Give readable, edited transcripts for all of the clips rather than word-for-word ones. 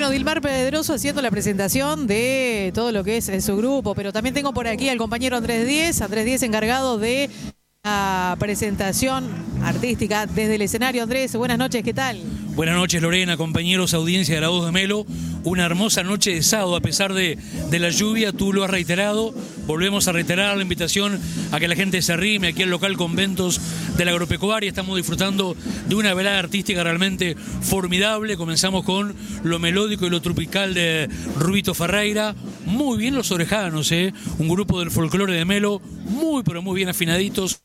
Bueno, Dilmar Pedroso haciendo la presentación de todo lo que es su grupo, pero también tengo por aquí al compañero Andrés Díez encargado de la presentación artística desde el escenario. Andrés, buenas noches, ¿qué tal? Buenas noches, Lorena, compañeros, audiencia de La Voz de Melo. Una hermosa noche de sábado, a pesar de la lluvia, tú lo has reiterado. Volvemos a reiterar la invitación a que la gente se arrime aquí al local Conventos de la Agropecuaria. Estamos disfrutando de una velada artística realmente formidable. Comenzamos con lo melódico y lo tropical de Rubito Ferreira. Muy bien los orejanos, un grupo del folclore de Melo, muy pero muy bien afinaditos.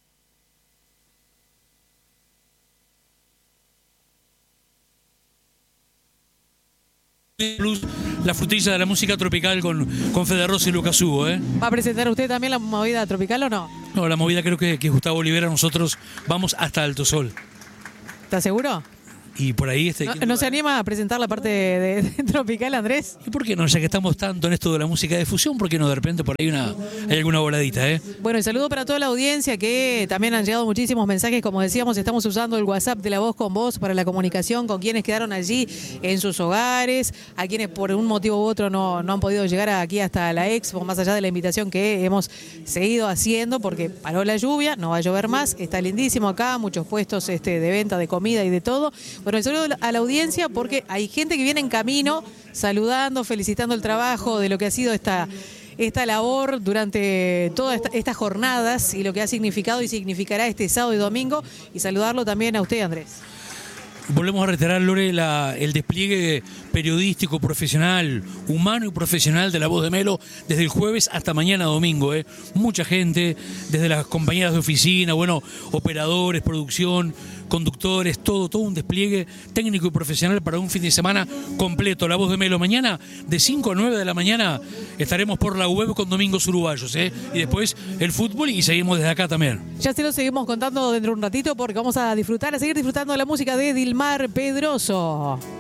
Plus, la frutilla de la música tropical con Fede Rossi y Lucas Hugo. ¿Va a presentar usted también la movida tropical o no? No, la movida creo que Gustavo Olivera. Nosotros vamos hasta Alto Sol. ¿Estás seguro? Y por ahí ¿No se anima a presentar la parte de tropical, Andrés? ¿Y por qué no? Ya que estamos tanto en esto de la música de fusión, ¿por qué no de repente por ahí hay alguna voladita, Bueno, y saludo para toda la audiencia, que también han llegado muchísimos mensajes. Como decíamos, estamos usando el WhatsApp de La Voz con Vos para la comunicación con quienes quedaron allí en sus hogares, a quienes por un motivo u otro no han podido llegar aquí hasta la Expo, más allá de la invitación que hemos seguido haciendo, porque paró la lluvia, no va a llover más, está lindísimo acá, muchos puestos de venta de comida y de todo. Bueno, el saludo a la audiencia, porque hay gente que viene en camino saludando, felicitando el trabajo de lo que ha sido esta labor durante todas estas jornadas y lo que ha significado y significará este sábado y domingo, y saludarlo también a usted, Andrés. Volvemos a reiterar, Lore, el despliegue periodístico, profesional, humano y profesional de La Voz de Melo desde el jueves hasta mañana domingo. Mucha gente, desde las compañeras de oficina, operadores, producción, conductores, todo un despliegue técnico y profesional para un fin de semana completo. La Voz de Melo mañana de 5 a 9 de la mañana estaremos por la web con Domingos Uruguayos, y después el fútbol, y seguimos desde acá también. Ya se lo seguimos contando dentro de un ratito, porque vamos a seguir disfrutando de la música de Dilmar Pedroso.